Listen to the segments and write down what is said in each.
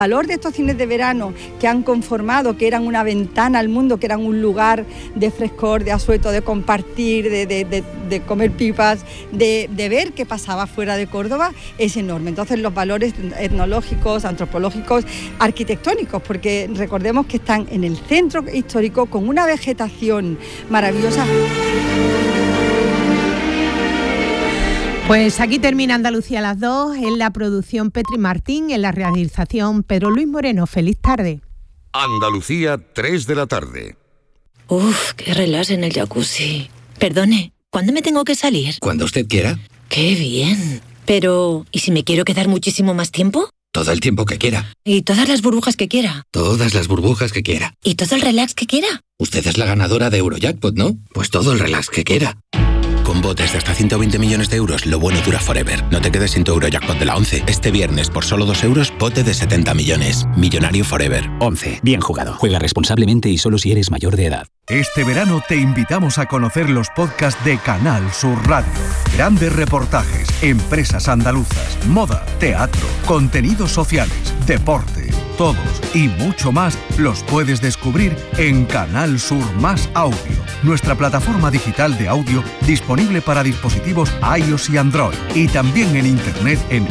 El valor de estos cines de verano que han conformado, que eran una ventana al mundo, que eran un lugar de frescor, de asueto, de compartir, de comer pipas, de ver qué pasaba fuera de Córdoba, es enorme. Entonces los valores etnológicos, antropológicos, arquitectónicos, porque recordemos que están en el centro histórico con una vegetación maravillosa. Pues aquí termina Andalucía a las 2, en la producción Petri Martín, en la realización Pedro Luis Moreno. Feliz tarde. Andalucía, 3 de la tarde. Uf, qué relax en el jacuzzi. Perdone, ¿cuándo me tengo que salir? Cuando usted quiera. ¡Qué bien! Pero, ¿y si me quiero quedar muchísimo más tiempo? Todo el tiempo que quiera. ¿Y todas las burbujas que quiera? Todas las burbujas que quiera. ¿Y todo el relax que quiera? Usted es la ganadora de Eurojackpot, ¿no? Pues todo el relax que quiera. Con botes de hasta 120 millones de euros, lo bueno dura forever. No te quedes sin tu Eurojackpot de la 11. Este viernes, por solo 2 euros, bote de 70 millones. Millonario forever. 11. Bien jugado. Juega responsablemente y solo si eres mayor de edad. Este verano te invitamos a conocer los podcasts de Canal Sur Radio. Grandes reportajes, empresas andaluzas, moda, teatro, contenidos sociales, deporte. Todos y mucho más los puedes descubrir en Canal Sur Más Audio, nuestra plataforma digital de audio disponible para dispositivos iOS y Android, y también en internet en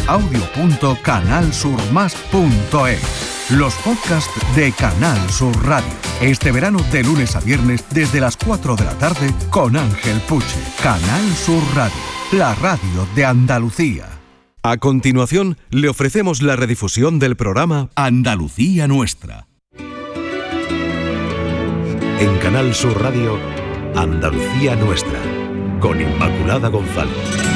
audio.canalsurmas.es. Los podcasts de Canal Sur Radio. Este verano de lunes a viernes desde las 4 de la tarde con Ángel Puche. Canal Sur Radio, la radio de Andalucía. A continuación, le ofrecemos la redifusión del programa Andalucía Nuestra. En Canal Sur Radio, Andalucía Nuestra, con Inmaculada González.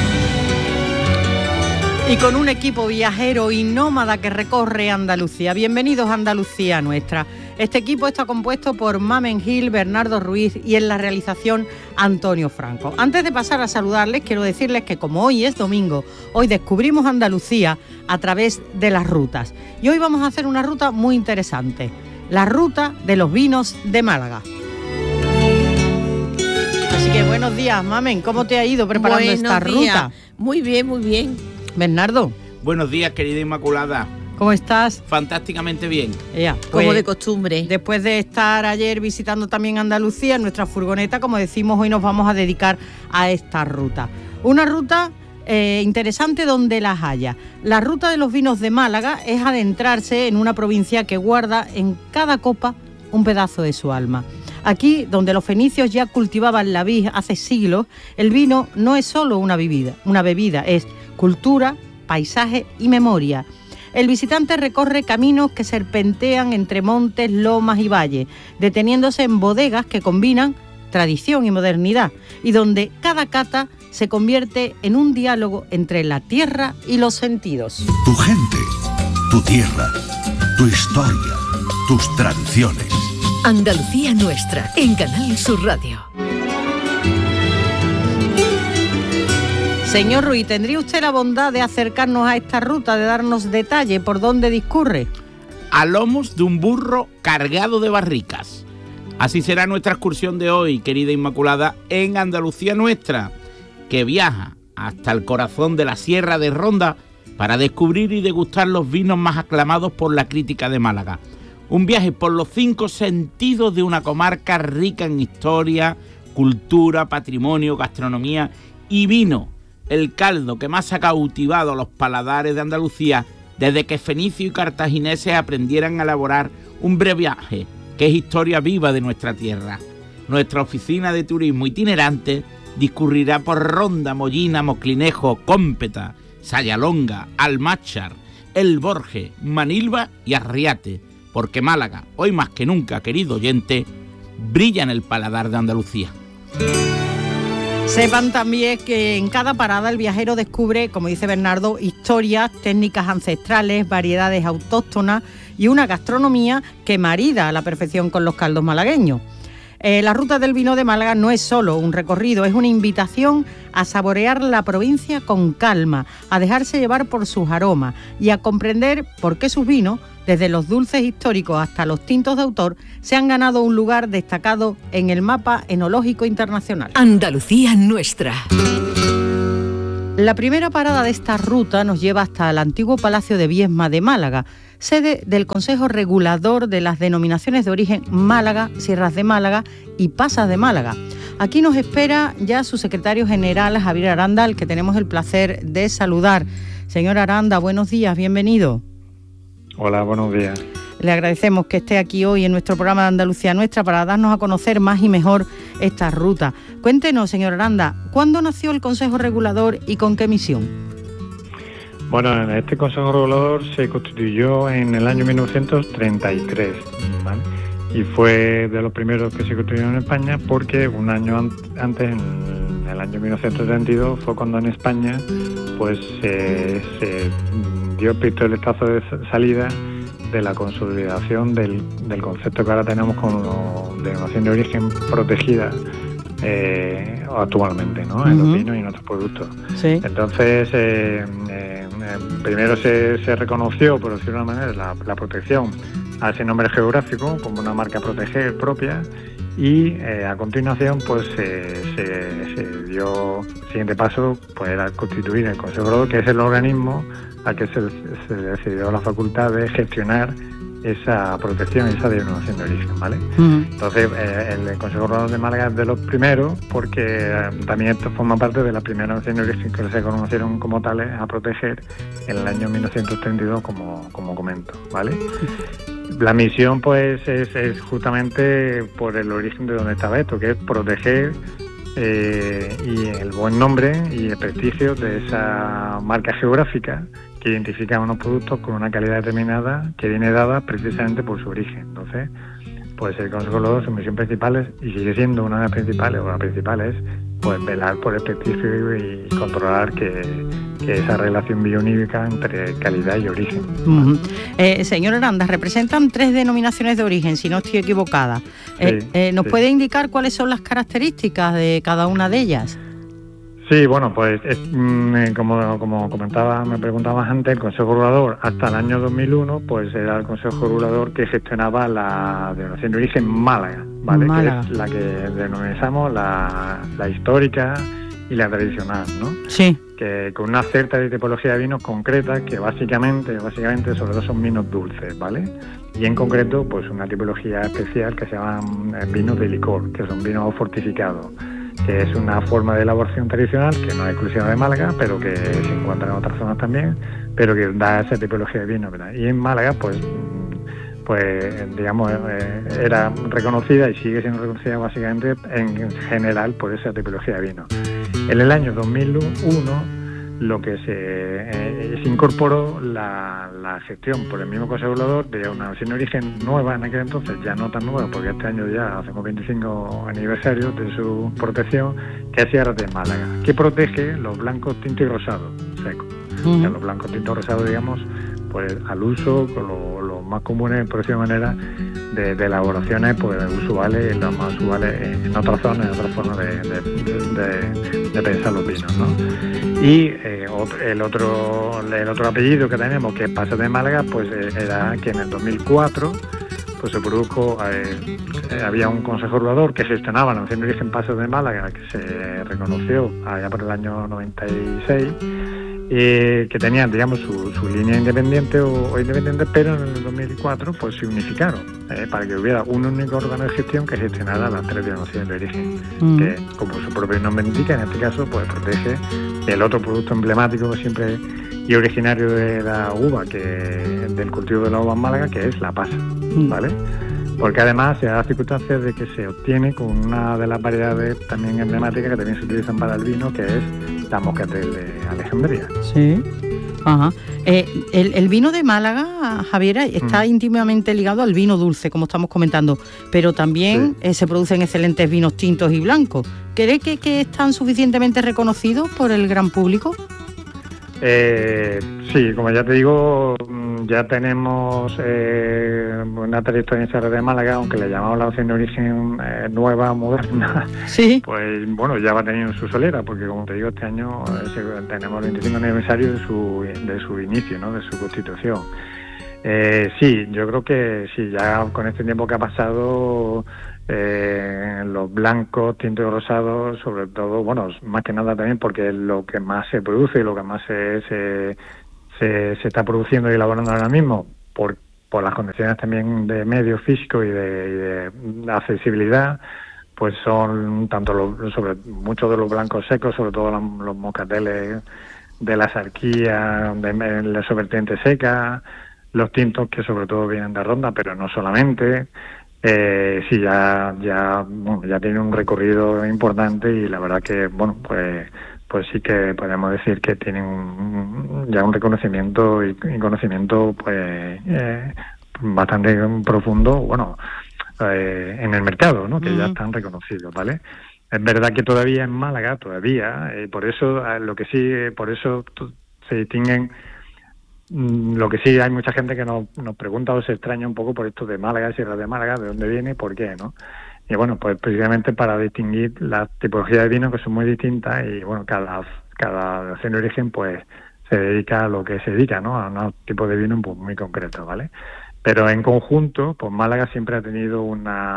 Y con un equipo viajero y nómada que recorre Andalucía. Bienvenidos a Andalucía Nuestra. Este equipo está compuesto por Mamen Gil, Bernardo Ruiz y en la realización Antonio Franco. Antes de pasar a saludarles, quiero decirles que como hoy es domingo, hoy descubrimos Andalucía a través de las rutas. Y hoy vamos a hacer una ruta muy interesante, la ruta de los vinos de Málaga. Así que buenos días, Mamen, ¿cómo te ha ido preparando esta ruta? Muy bien, muy bien. Bernardo. Buenos días, querida Inmaculada. ¿Cómo estás? Fantásticamente bien. Pues, como de costumbre. Después de estar ayer visitando también Andalucía, en nuestra furgoneta, como decimos, hoy nos vamos a dedicar a esta ruta. Una ruta interesante donde las haya. La ruta de los vinos de Málaga es adentrarse en una provincia que guarda en cada copa un pedazo de su alma. Aquí, donde los fenicios ya cultivaban la vid hace siglos, el vino no es solo una bebida, es cultura, paisaje y memoria. El visitante recorre caminos que serpentean entre montes, lomas y valles, deteniéndose en bodegas que combinan tradición y modernidad, y donde cada cata se convierte en un diálogo entre la tierra y los sentidos. Tu gente, tu tierra, tu historia, tus tradiciones. Andalucía Nuestra, en Canal Sur Radio. Señor Ruiz, ¿tendría usted la bondad de acercarnos a esta ruta, de darnos detalle por dónde discurre? A lomos de un burro cargado de barricas. Así será nuestra excursión de hoy, querida Inmaculada, en Andalucía Nuestra, que viaja hasta el corazón de la Sierra de Ronda para descubrir y degustar los vinos más aclamados por la crítica de Málaga. Un viaje por los 5 sentidos de una comarca rica en historia, cultura, patrimonio, gastronomía y vino. El caldo que más ha cautivado a los paladares de Andalucía desde que fenicios y cartagineses aprendieran a elaborar un brebaje, que es historia viva de nuestra tierra. Nuestra oficina de turismo itinerante discurrirá por Ronda, Mollina, Moclinejo, Cómpeta, Sayalonga, Almáchar, El Borje, Manilva y Arriate, porque Málaga, hoy más que nunca, querido oyente, brilla en el paladar de Andalucía. Sepan también que en cada parada el viajero descubre, como dice Bernardo, historias, técnicas ancestrales, variedades autóctonas y una gastronomía que marida a la perfección con los caldos malagueños. La ruta del vino de Málaga no es solo un recorrido, es una invitación a saborear la provincia con calma, a dejarse llevar por sus aromas y a comprender por qué sus vinos, desde los dulces históricos hasta los tintos de autor, se han ganado un lugar destacado en el mapa enológico internacional. Andalucía Nuestra. La primera parada de esta ruta nos lleva hasta el antiguo Palacio de Viesma de Málaga. sede del Consejo Regulador de las Denominaciones de Origen Málaga, Sierras de Málaga y Pasas de Málaga. Aquí nos espera ya su secretario general, Javier Aranda, al que tenemos el placer de saludar. Señor Aranda, buenos días, bienvenido. Hola, buenos días. Le agradecemos que esté aquí hoy en nuestro programa de Andalucía Nuestra para darnos a conocer más y mejor esta ruta. Cuéntenos, señor Aranda, ¿cuándo nació el Consejo Regulador y con qué misión? Bueno, este Consejo Regulador se constituyó en el año 1933, ¿vale? Y fue de los primeros que se constituyeron en España porque un año antes, en el año 1932, fue cuando en España pues se dio el pistoletazo de salida de la consolidación del concepto que ahora tenemos como denominación de origen protegida actualmente, ¿no? En los vinos y en otros productos. Sí. Entonces, primero se reconoció, por decirlo de una manera, la protección a ese nombre geográfico como una marca a proteger propia y a continuación pues se dio el siguiente paso, pues era constituir el Consejo Regulador, que es el organismo al que se decidió la facultad de gestionar esa protección, esa denominación de origen, ¿vale? Entonces, el Consejo Regulador de Málaga es de los primeros porque también esto forma parte de la primera denominación de origen que se conocieron como tales a proteger en el año 1932, como comento, ¿vale? La misión, pues, es justamente por el origen de donde estaba esto, que es proteger y el buen nombre y el prestigio de esa marca geográfica que identifica unos productos con una calidad determinada que viene dada precisamente por su origen. Entonces, pues el Consejo Regulador, su misión principal es, y sigue siendo una de las principales, o la principal es, pues velar por el prestigio y controlar que esa relación bionímica entre calidad y origen. Señor Aranda, representan 3 denominaciones de origen, si no estoy equivocada. ¿Nos puede indicar cuáles son las características de cada una de ellas? Sí, bueno, pues como comentaba, me preguntabas antes, el Consejo Regulador hasta el año 2001, pues era el Consejo Regulador que gestionaba la denominación de origen Málaga, ¿vale? Málaga. Que es la que denominamos la histórica y la tradicional, ¿no? Sí. Que con una cierta tipología de vinos concreta que básicamente sobre todo son vinos dulces, ¿vale? Y en concreto, pues una tipología especial que se llaman vinos de licor, que son vinos fortificados, que es una forma de elaboración tradicional que no es exclusiva de Málaga, pero que se encuentra en otras zonas también, pero que da esa tipología de vino, ¿verdad? Y en Málaga, pues digamos, era reconocida y sigue siendo reconocida básicamente en general por esa tipología de vino. En el año 2001 lo que se incorporó la gestión por el mismo Consejo Regulador de una versión de origen nueva en aquel entonces, ya no tan nueva porque este año ya hacemos 25 aniversarios de su protección, que es Sierras de Málaga, que protege los blancos, tintos y rosados secos. O sea, los blancos, tintos, rosados, digamos, pues al uso con los más comunes, por decirlo de manera, de elaboraciones pues usuales, las más usuales en otras zonas, en otras formas de pensar los vinos, ¿no? Y el otro apellido que tenemos, que es Pasas de Málaga, pues era que en el 2004 pues se produjo, había un Consejo Regulador que gestionaba la noción de origen Pasas de Málaga, que se reconoció allá por el año 96, que tenían, digamos, su línea independiente o independiente, pero en el 2004 pues se unificaron para que hubiera un único órgano de gestión que gestionara las 3 denominaciones de origen, que, como su propio nombre indica, en este caso pues protege el otro producto emblemático siempre y originario de la uva, del cultivo de la uva en Málaga, que es la pasa, ¿vale? Porque además se da las circunstancias de que se obtiene con una de las variedades también emblemáticas que también se utilizan para el vino, que es la Moscatel de Alejandría. Sí. Ajá. El vino de Málaga, Javier, está íntimamente ligado al vino dulce, como estamos comentando, pero también se producen excelentes vinos tintos y blancos. ¿Cree que están suficientemente reconocidos por el gran público? Sí, como ya te digo, ya tenemos una trayectoria en Sierras de Málaga, aunque le llamamos la opción de origen nueva, moderna. Sí. Pues bueno, ya va teniendo su solera, porque como te digo, este año tenemos el 25 aniversario de su inicio, ¿no? De su constitución. Sí, yo creo que sí, ya con este tiempo que ha pasado, los blancos, tintos y rosados, sobre todo, bueno, más que nada también porque es lo que más se produce y lo que más se está produciendo y elaborando ahora mismo, por las condiciones también de medio físico y de accesibilidad, pues son tanto muchos de los blancos secos, sobre todo los moscateles de la Sarquía, de la su vertiente seca, los tintos que sobre todo vienen de Ronda, pero no solamente. Sí, ya tiene un recorrido importante y la verdad que, bueno, pues sí que podemos decir que tienen ya un reconocimiento y conocimiento pues bastante profundo, bueno, en el mercado, ¿no? Que ya están reconocidos, ¿vale? Es verdad que todavía en Málaga, por eso se distinguen. Lo que sí, hay mucha gente que nos pregunta o se extraña un poco por esto de Málaga, Sierra de Málaga, de dónde viene y por qué, ¿no? Y bueno, pues precisamente para distinguir las tipologías de vino, que son muy distintas, y bueno, cada nación de origen pues se dedica a lo que se dedica, ¿no? A un tipo de vino pues muy concreto, ¿vale? Pero en conjunto, pues Málaga siempre ha sido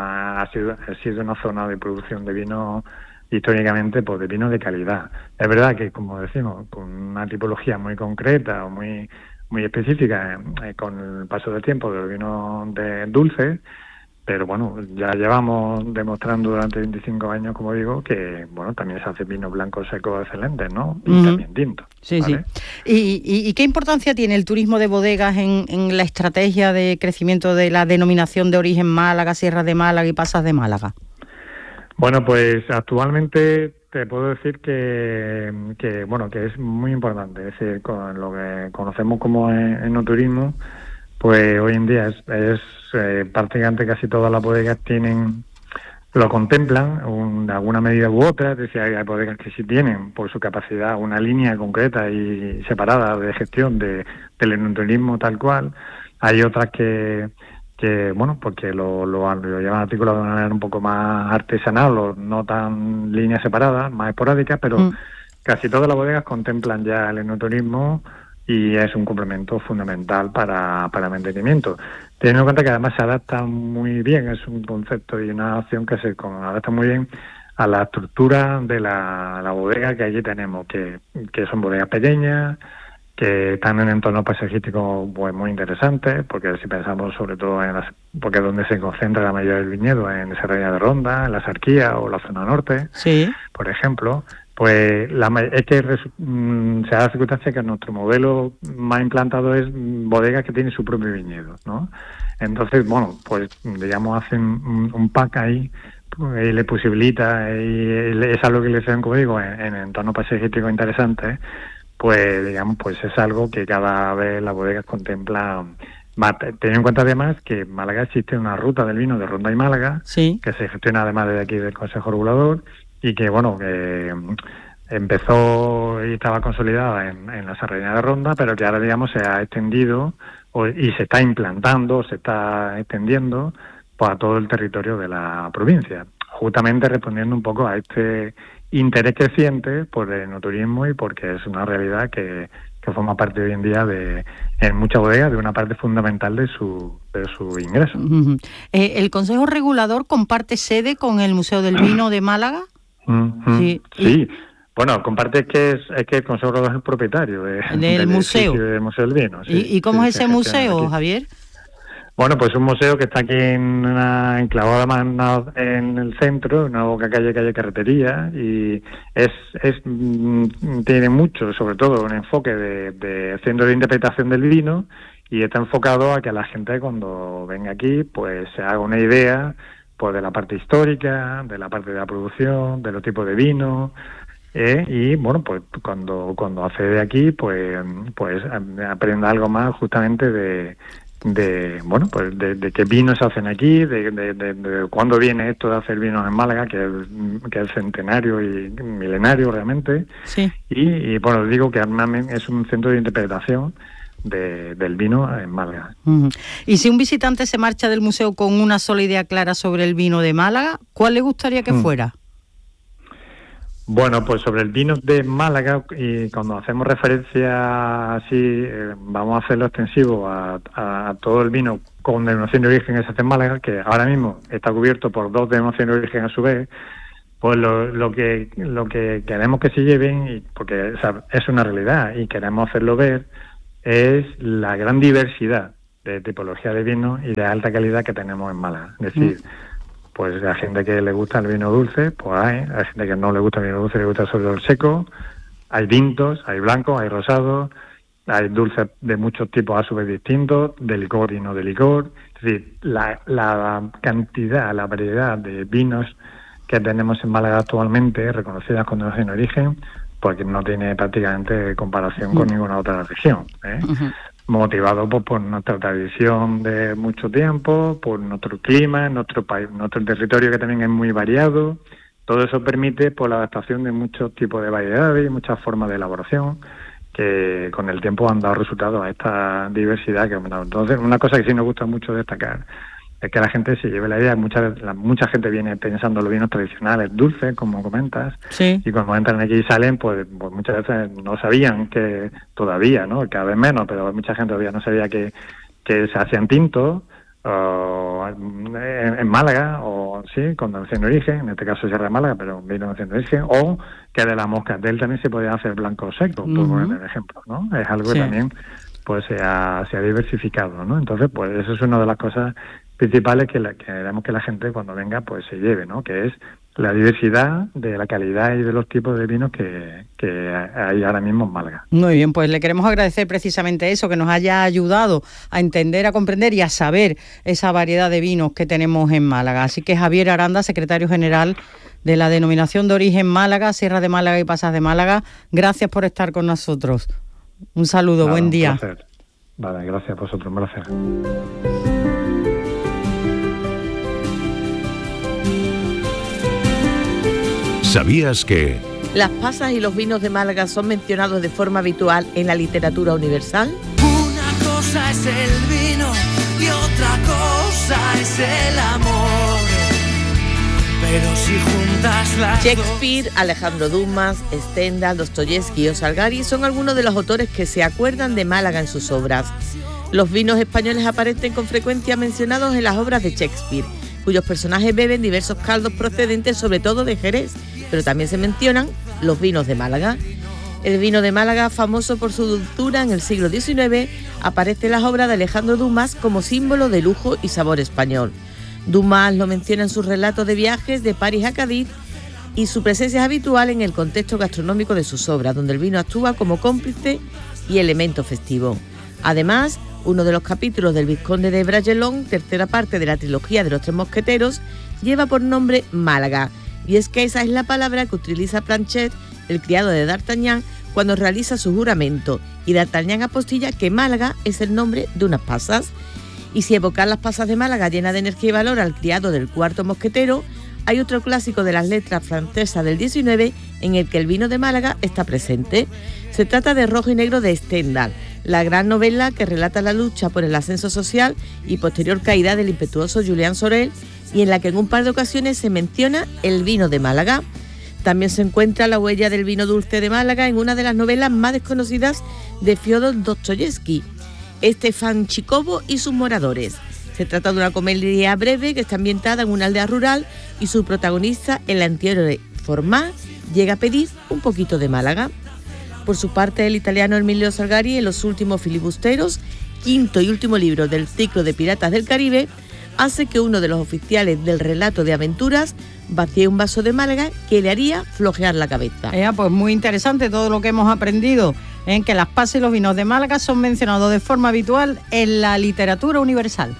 una zona de producción de vino históricamente, pues de vino de calidad. Es verdad que, como decimos, con una tipología muy concreta o muy específica, con el paso del tiempo de los vinos de dulces, pero bueno, ya llevamos demostrando durante 25 años, como digo, que bueno, también se hace vino blanco seco excelente, ¿no? Y también tinto. Sí, ¿vale? Sí. ¿Y qué importancia tiene el turismo de bodegas en la estrategia de crecimiento de la denominación de origen Málaga, Sierra de Málaga y Pasas de Málaga? Bueno, pues actualmente te puedo decir que es muy importante. Es decir, con lo que conocemos como enoturismo, pues hoy en día es prácticamente casi todas las bodegas lo contemplan de alguna medida u otra. Es decir, hay bodegas que sí tienen por su capacidad una línea concreta y separada de gestión del enoturismo tal cual. Hay otras que bueno, porque lo llevan articulado de una manera un poco más artesanal, no tan líneas separadas, más esporádicas, pero casi todas las bodegas contemplan ya el enoturismo y es un complemento fundamental para el mantenimiento. Teniendo en cuenta que además se adapta muy bien, es un concepto y una acción que se adapta muy bien a la estructura de la bodega que allí tenemos, que son bodegas pequeñas, que están en entornos paisajísticos pues muy interesantes, porque si pensamos sobre todo porque es donde se concentra la mayoría del viñedo, en Serranía de Ronda, en la Sarquía o la zona norte, sí, por ejemplo, pues es que se da la circunstancia que nuestro modelo más implantado es bodegas que tienen su propio viñedo, ¿no? Entonces, bueno, pues digamos hacen un pack ahí y le posibilita, y es algo que le hacen, como digo, en entornos paisajísticos interesantes, pues digamos, pues es algo que cada vez las bodegas contemplan más. Teniendo en cuenta además que en Málaga existe una ruta del vino de Ronda y Málaga, sí, que se gestiona además desde aquí del Consejo Regulador, y que bueno, que empezó y estaba consolidada en la Serranía de Ronda, pero que ahora digamos se ha extendido y se está implantando, se está extendiendo pues a todo el territorio de la provincia, justamente respondiendo un poco a este interés creciente por el enoturismo y porque es una realidad que forma parte hoy en día en muchas bodegas de una parte fundamental de su ingreso. ¿El Consejo Regulador comparte sede con el Museo del Vino de Málaga? Sí. Bueno, comparte que el Consejo Regulador es el propietario del museo del Vino. Sí, ¿Y cómo es ese museo, Javier? Bueno, pues un museo que está aquí enclavado además en el centro, en una boca calle Carretería, y tiene mucho, sobre todo, un enfoque de centro de interpretación del vino, y está enfocado a que la gente cuando venga aquí pues se haga una idea pues de la parte histórica, de la parte de la producción, de los tipos de vino, y bueno, pues cuando accede aquí pues aprenda algo más justamente de qué vinos se hacen aquí, de cuándo viene esto de hacer vinos en Málaga, que es centenario y milenario realmente. Sí. Y bueno, digo que es un centro de interpretación del vino en Málaga. Y si un visitante se marcha del museo con una sola idea clara sobre el vino de Málaga, ¿cuál le gustaría que fuera? Bueno, pues sobre el vino de Málaga, y cuando hacemos referencia así, vamos a hacerlo extensivo a todo el vino con denominación de origen que se hace en Málaga, que ahora mismo está cubierto por 2 denominaciones de origen a su vez. Pues lo que queremos que se lleven, y porque es una realidad y queremos hacerlo ver, es la gran diversidad de tipología de vino y de alta calidad que tenemos en Málaga. Es decir, pues a gente que le gusta el vino dulce, pues hay gente que no le gusta el vino dulce, le gusta solo el seco, hay tintos, hay blancos, hay rosados, hay dulces de muchos tipos a su vez distintos, de licor y no de licor. Es decir, la cantidad, la variedad de vinos que tenemos en Málaga actualmente, reconocidas con denominación de origen, porque no tiene prácticamente comparación con ninguna otra región, motivado por nuestra tradición de mucho tiempo, por nuestro clima, nuestro país, nuestro territorio que también es muy variado. Todo eso permite la adaptación de muchos tipos de variedades y muchas formas de elaboración que con el tiempo han dado resultados a esta diversidad. Entonces, una cosa que sí nos gusta mucho destacar es que la gente se lleve la idea. Mucha gente viene pensando en los vinos tradicionales dulces, como comentas, y cuando entran aquí y salen, pues muchas veces no sabían que todavía, ¿no? Cada vez menos, pero mucha gente todavía no sabía que se hacían tintos en Málaga, o sí, con denominación de origen, en este caso Sierra de Málaga, pero vino denominación de origen, o que de la moscatel también se podía hacer blanco seco, por poner ejemplo, ¿no? Es algo que también pues se ha diversificado, ¿no? Entonces, pues eso es una de las cosas principales que queremos que la gente cuando venga pues se lleve, ¿no? Que es la diversidad de la calidad y de los tipos de vinos que hay ahora mismo en Málaga. Muy bien, pues le queremos agradecer precisamente eso, que nos haya ayudado a entender, a comprender y a saber esa variedad de vinos que tenemos en Málaga. Así que Javier Aranda, secretario general de la Denominación de Origen Málaga, Sierra de Málaga y Pasas de Málaga, gracias por estar con nosotros. Un saludo, buen día. Un placer. Vale, gracias a vosotros, un placer. ¿Sabías que las pasas y los vinos de Málaga son mencionados de forma habitual en la literatura universal? Una cosa es el vino y otra cosa es el amor. Pero si juntas las Shakespeare, Alejandro Dumas, Stendhal, Dostoyevsky o Salgari son algunos de los autores que se acuerdan de Málaga en sus obras. Los vinos españoles aparecen con frecuencia mencionados en las obras de Shakespeare, cuyos personajes beben diversos caldos procedentes sobre todo de Jerez, pero también se mencionan los vinos de Málaga. El vino de Málaga, famoso por su dulzura en el siglo XIX, aparece en las obras de Alejandro Dumas como símbolo de lujo y sabor español. Dumas lo menciona en sus relatos de viajes de París a Cádiz y su presencia es habitual en el contexto gastronómico de sus obras, donde el vino actúa como cómplice y elemento festivo. Además, uno de los capítulos del Vizconde de Bragelonne, tercera parte de la trilogía de los Tres Mosqueteros, lleva por nombre Málaga, y es que esa es la palabra que utiliza Planchet, el criado de D'Artagnan, cuando realiza su juramento, y D'Artagnan apostilla que Málaga es el nombre de unas pasas. Y si evocar las pasas de Málaga llena de energía y valor al criado del cuarto mosquetero, hay otro clásico de las letras francesas del 19 en el que el vino de Málaga está presente. Se trata de Rojo y Negro de Stendhal, la gran novela que relata la lucha por el ascenso social y posterior caída del impetuoso Julián Sorel, y en la que en un par de ocasiones se menciona el vino de Málaga. También se encuentra la huella del vino dulce de Málaga en una de las novelas más desconocidas de Fyodor Dostoyevsky, Estefan Chikovo y sus moradores. Se trata de una comedia breve que está ambientada en una aldea rural y su protagonista, el antihéroe Formá, llega a pedir un poquito de Málaga. Por su parte, el italiano Emilio Salgari, en Los últimos filibusteros, quinto y último libro del ciclo de Piratas del Caribe, hace que uno de los oficiales del relato de aventuras vacíe un vaso de Málaga que le haría flojear la cabeza. Pues muy interesante todo lo que hemos aprendido, en que las pasas y los vinos de Málaga son mencionados de forma habitual en la literatura universal.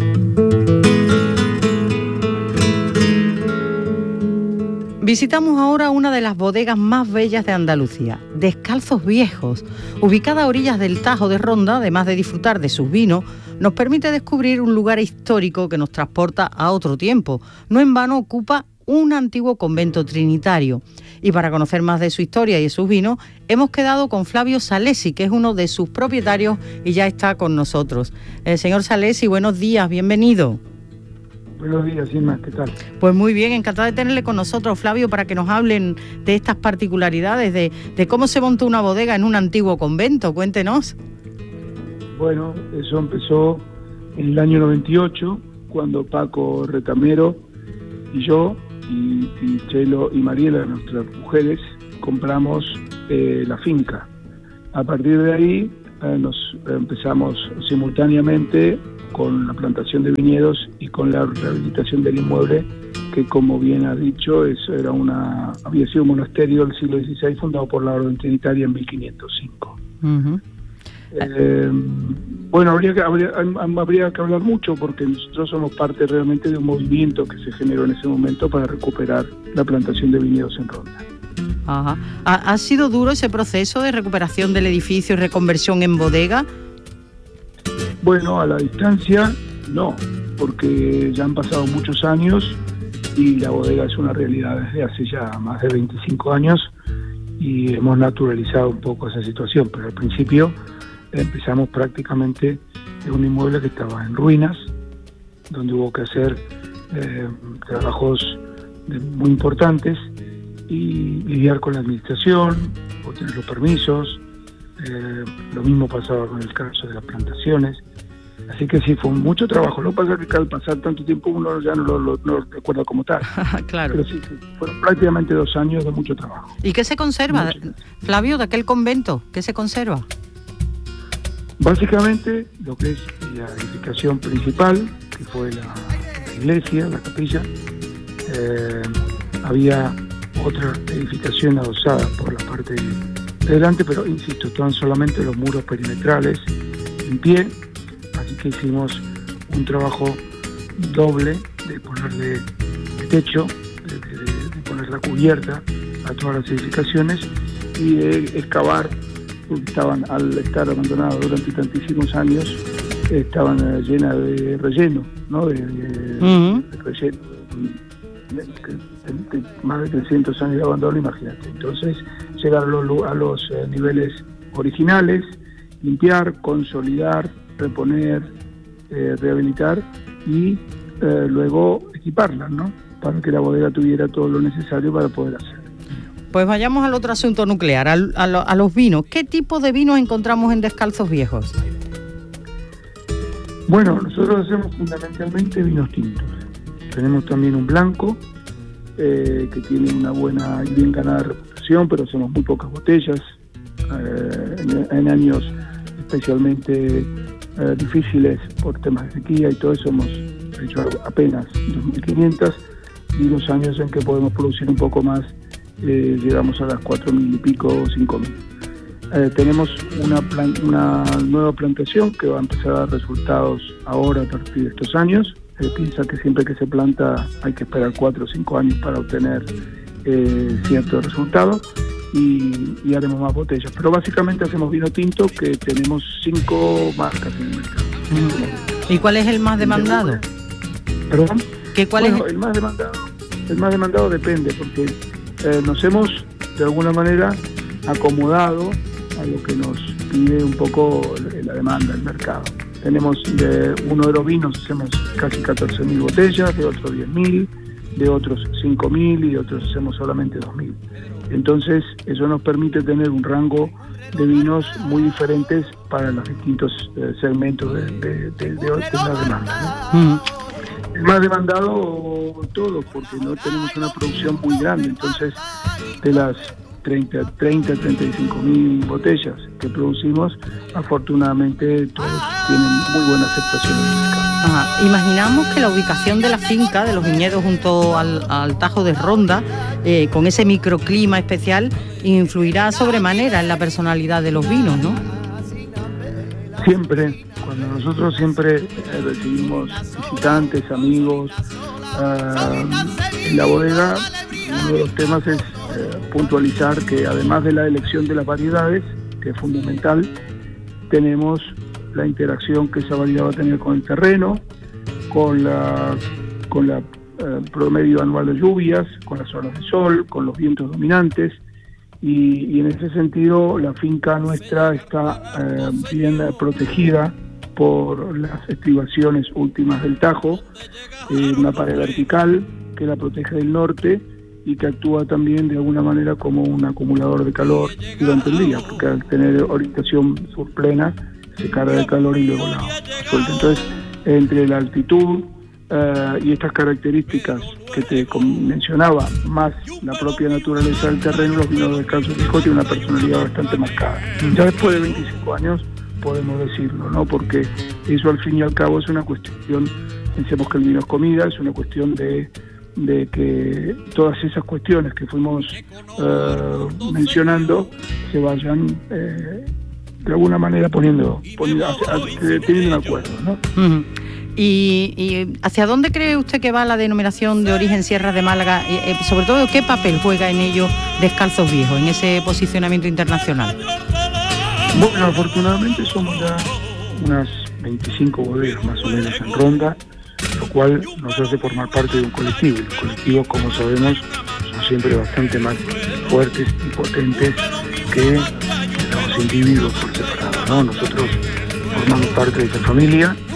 Visitamos ahora una de las bodegas más bellas de Andalucía, Descalzos Viejos. Ubicada a orillas del Tajo de Ronda, además de disfrutar de sus vinos, nos permite descubrir un lugar histórico que nos transporta a otro tiempo. No en vano ocupa un antiguo convento trinitario. Y para conocer más de su historia y de sus vinos, hemos quedado con Flavio Salesi, que es uno de sus propietarios y ya está con nosotros. Señor Salesi, buenos días, bienvenido. Buenos días, Inma, ¿qué tal? Pues muy bien, encantada de tenerle con nosotros, Flavio, para que nos hablen de estas particularidades, de cómo se montó una bodega en un antiguo convento. Cuéntenos. Bueno, eso empezó en el año 98, cuando Paco Retamero y yo, y Chelo y Mariela, nuestras mujeres, compramos la finca. A partir de ahí nos empezamos simultáneamente con la plantación de viñedos y con la rehabilitación del inmueble, que como bien ha dicho, había sido un monasterio del siglo XVI fundado por la Orden Trinitaria en 1505. Bueno, habría que hablar mucho, porque nosotros somos parte realmente de un movimiento que se generó en ese momento para recuperar la plantación de viñedos en Ronda. Ajá. ¿Ha sido duro ese proceso de recuperación del edificio y reconversión en bodega? Bueno, a la distancia no, porque ya han pasado muchos años y la bodega es una realidad desde hace ya más de 25 años y hemos naturalizado un poco esa situación, pero al principio empezamos prácticamente en un inmueble que estaba en ruinas, donde hubo que hacer trabajos muy importantes y lidiar con la administración, obtener los permisos. Lo mismo pasaba con el caso de las plantaciones. Así que sí, fue mucho trabajo. Lo que pasa es que al pasar tanto tiempo uno ya no lo recuerda como tal. Claro. Pero sí, fueron prácticamente 2 años de mucho trabajo. ¿Y qué se conserva, Flavio, de aquel convento? ¿Qué se conserva? Básicamente lo que es la edificación principal, que fue la iglesia, la capilla. Había otra edificación adosada por la parte de delante, pero insisto, estaban solamente los muros perimetrales en pie, así que hicimos un trabajo doble de ponerle techo, de poner la cubierta a todas las edificaciones y de excavar, porque estaban, al estar abandonadas durante tantísimos años, estaban llenas de relleno, ¿no? De relleno. De más de 300 años de abandono, imagínate. Entonces, llegar a los niveles originales, limpiar, consolidar, reponer, rehabilitar y luego equiparla, ¿no? Para que la bodega tuviera todo lo necesario para poder hacer. Pues vayamos al otro asunto nuclear, a los vinos. ¿Qué tipo de vinos encontramos en Descalzos Viejos? Bueno, nosotros hacemos fundamentalmente vinos tintos. Tenemos también un blanco, que tiene una buena y bien ganada reputación, pero hacemos muy pocas botellas. En años especialmente difíciles por temas de sequía y todo eso, hemos hecho apenas 2.500, y los años en que podemos producir un poco más, llegamos a las 4.000 y pico, 5.000. Tenemos una nueva plantación que va a empezar a dar resultados ahora a partir de estos años. Piensa que siempre que se planta hay que esperar 4 o 5 años para obtener ciertos resultados y haremos más botellas. Pero básicamente hacemos vino tinto, que tenemos 5 marcas en el mercado. ¿Y cuál es el más demandado? ¿Perdón? ¿Cuál es el más demandado? El más demandado depende, porque nos hemos de alguna manera acomodado a lo que nos pide un poco la demanda del mercado. Tenemos de uno de los vinos, hacemos casi 14.000 botellas, de otros 10.000, de otros 5.000 y de otros hacemos solamente 2.000. Entonces, eso nos permite tener un rango de vinos muy diferentes para los distintos segmentos de la demanda, ¿no? El más demandado todo, porque no tenemos una producción muy grande. Entonces, de las 35.000 botellas que producimos, afortunadamente todos tienen muy buena aceptación en el mercado. Imaginamos que la ubicación de la finca, de los viñedos junto al Tajo de Ronda, con ese microclima especial, influirá sobremanera en la personalidad de los vinos, ¿no? Siempre, cuando nosotros siempre recibimos visitantes, amigos, en la bodega, uno de los temas es puntualizar que además de la elección de las variedades, que es fundamental, tenemos la interacción que esa variedad va a tener con el terreno, con la promedio anual de lluvias, con las horas de sol, con los vientos dominantes, y en ese sentido la finca nuestra está bien protegida por las estribaciones últimas del Tajo, una pared vertical que la protege del norte y que actúa también de alguna manera como un acumulador de calor durante el día, porque al tener orientación sur plena se carga de calor y luego la suelta. Entonces, entre la altitud y estas características que te mencionaba, más la propia naturaleza del terreno, los vinos de Descalzos Viejos tienen una personalidad bastante marcada. Ya después de 25 años podemos decirlo, ¿no? Porque eso al fin y al cabo es una cuestión, pensemos que el vino es comida, es una cuestión de que todas esas cuestiones que fuimos mencionando se vayan de alguna manera teniendo un acuerdo, ¿no? Uh-huh. ¿Y hacia dónde cree usted que va la denominación de origen Sierras de Málaga? Sobre todo, ¿qué papel juega en ello Descalzos Viejos, en ese posicionamiento internacional? Bueno, afortunadamente somos ya unas 25 bodegas más o menos en ronda, lo cual nos hace formar parte de un colectivo. Y los colectivos, como sabemos, son siempre bastante más fuertes y potentes que los individuos por separado, ¿no? Nosotros formamos parte de esa familia